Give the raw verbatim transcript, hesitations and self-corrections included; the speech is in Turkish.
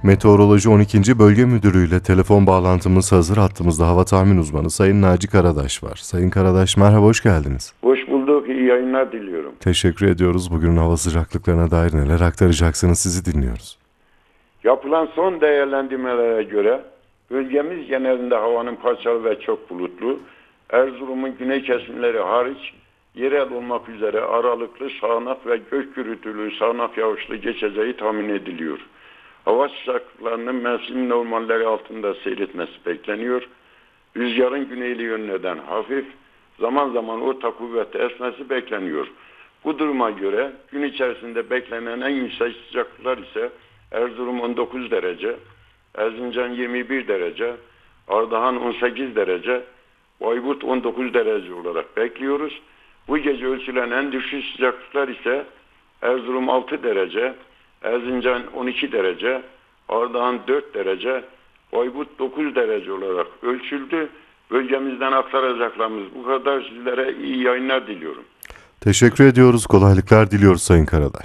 Meteoroloji on ikinci. Bölge Müdürü ile telefon bağlantımız hazır. Hattımızda hava tahmin uzmanı Sayın Naci Karadaş var. Sayın Karadaş, merhaba, hoş geldiniz. Hoş bulduk, iyi yayınlar diliyorum. Teşekkür ediyoruz. Bugünün hava sıcaklıklarına dair neler aktaracaksınız, sizi dinliyoruz. Yapılan son değerlendirmelere göre bölgemiz genelinde havanın parçalı ve çok bulutlu, Erzurum'un güney kesimleri hariç yerel olmak üzere aralıklı sağanak ve gök gürültülü sağanak yağışlı geçeceği tahmin ediliyor. Hava sıcaklıklarının mevsim normalleri altında seyretmesi bekleniyor. Rüzgarın güneyli yönünden hafif, zaman zaman orta kuvvetli esmesi bekleniyor. Bu duruma göre gün içerisinde beklenen en yüksek sıcaklıklar ise Erzurum on dokuz derece, Erzincan yirmi bir derece, Ardahan on sekiz derece, Bayburt on dokuz derece olarak bekliyoruz. Bu gece ölçülen en düşük sıcaklıklar ise Erzurum altı derece, Erzincan on iki derece, Ardahan dört derece, Bayburt dokuz derece olarak ölçüldü. Bölgemizden aktaracaklarımız bu kadar. Sizlere iyi yayınlar diliyorum. Teşekkür ediyoruz. Kolaylıklar diliyoruz Sayın Karadaş.